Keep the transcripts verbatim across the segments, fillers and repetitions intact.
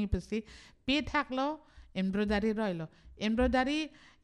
hi pasi pi thak lo embroidery roi lo embroidery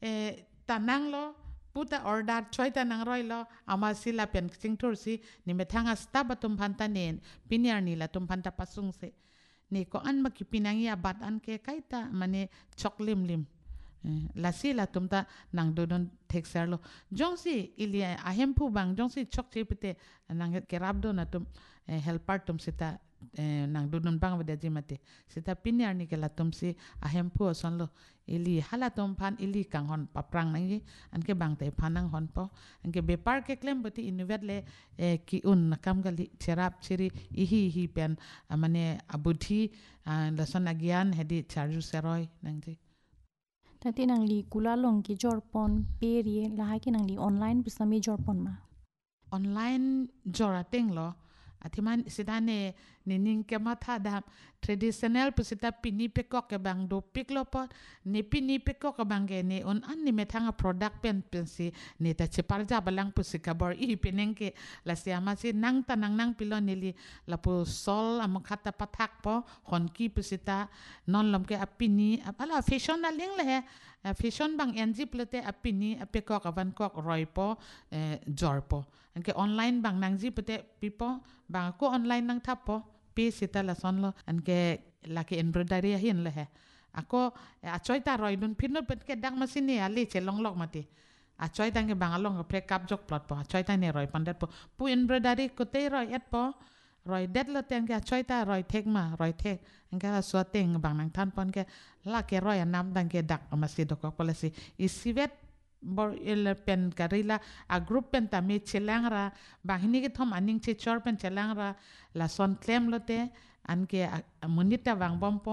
tanang lo puta order choi tanang roi lo ama sila pen singtur si ni methanga sta batum phanta nen pinyar ni la tum phanta pasung se ni ko an ma ki pinangi abat an ke kaita mane choklim lim la si la tum ta nang do don texer lo jongsi ili ahem pu bang jongsi chok chi pite nang kerab do na tum helper tum sita nang do don bang wada jimate sita pinyar ni ke la tum si ahem pu son lo ili hala tum phan ili kang hon paprang nang yi an ke bang te phanang hon po an ke bepar ke klem boti inuvet le ki un nakam gali cherap chiri ihi hi pen mane abuthi la son agyan hedi charju seroi nang ji tati nang li kula long ki jorpon peri laha ki nang li online bisami jorpon ma online jorating lo atiman sidane nining ke matha da traditional pusita pini pekok ke bang do piklo po ni pini pekok ke bang ge ni on an ni methanga product pen pensi ni ta cheparja balang pusika bor i peneng ke la siama si nang tanang nang pilon nili la pu sol am khata pathak po hon ki pusita non lom ke apini ala fashion na ling le fashion bang enji plete apini apekok avan kok roi po jor po anke online bang nangji pete pipo bang ko online nang thap po pi sita la son lo anke la ke embroidery hin le he ako a choi ta roi dun pinot pet ke dang masini ali che long lok mati a choi tang ke bang along pre kap jok plot po a choi ta ne roi pandet po pu embroidery ko te roi et po roi det lo teng ke a choi ta roi thek ma roi thek anke la so teng bang nang than pon ke la ke roi nam dang ke dak masi do ko policy isivet bor il pen karila a group pen ta me chelangra bahini ke thom aning che chor pen chelangra la son claim lote an ke monita wang bompo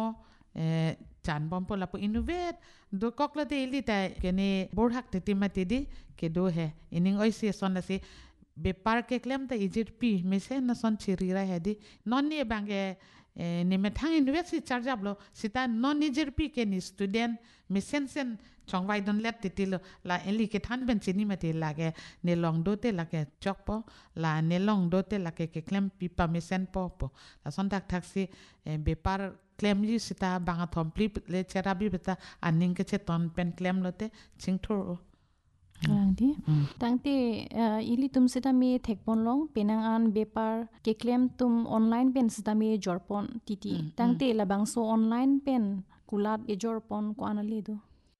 chan bompo la po innovate do kokla te ilita kene bor hak te timati di ke do he ining oi si son la si be par ke claim ta ijit pi me se na son chirira he di non ni bange ni methang university charge up lo sita non nijir pi ke ni student me sen sen chong vai don let titilo la eli ke than ben chini mate la ke ne long do te la ke chok po la ne long do te la ke ke klem pi pa me sen po po la son tak taxi be par klem ji sita banga thom pli le cherabi beta aning ke che ton pen klem lote chingthor Lang di tang te ili tum sita me thekpon long penang an bepar ke claim tum online pen sita me jorpon titi tang te labang so online pen kulat e jorpon ko anali do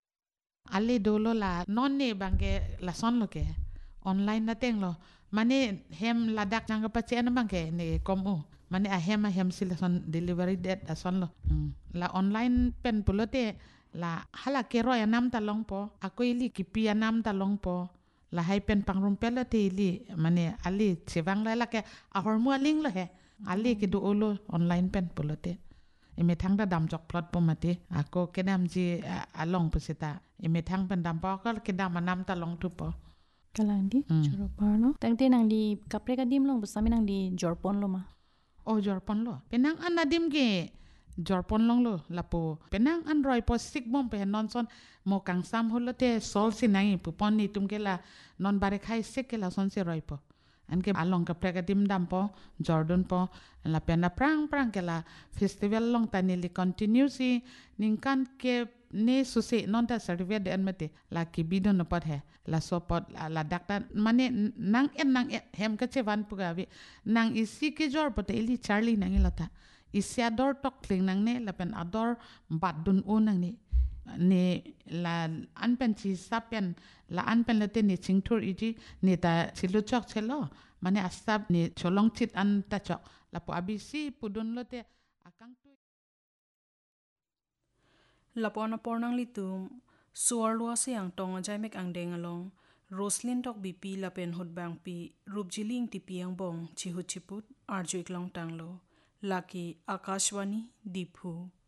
ali dolo la non ne bange la son lo ke online na teng lo mane hem ladak jang pa chen bange ne komu mane a hem a hem sil son delivery date a son lo la online pen pulote la hala ke ro ya nam ta long po akoi li ki pi nam ta long po la hai pen pangrum pela te li mane ali chewang la la ke a hormu ling lo he ali ki do olo online pen pulote ime thang da dam jok plot po mate ako kedam ji along pusita ime thang pen dam pa ka kedam manam ta long tu po kalang di choro parlo tang te nang di kapre ka dim long busami nang di jorpon lo ma o jorpon lo penang an nadim ge jorpon long lo lapo penang an roi po sik bom pe non son mo kang sam holote sol sinai pu pon ni tum ke la non bare khai sik ke la son se roi po anke along ka preka dim dam po jordan po la pena prang prang ke la festival long tani li continue si ningkan ke ne susi non ta certificate de anmate la ki bidon no pot he la sopot la dakta mane nang en nang hem ka che van puga bi nang isi ke jor pot eli charlie nang ilata isi ador tok kling nang ne la pen ador bat dun o nang ne ne la anpen chi sapen la anpen la te ne chingthur iji ne ta chilu chok chelo mane asab ne cholong chit an ta chok la po abisi pudun lote akang tu la pona pornang litum suar lua siang tong jai mek ang deng along roslin tok bp la pen hot bang pi rupjiling ti piang bong chi hu chiput arjuik long tanglo laki akashwani diphu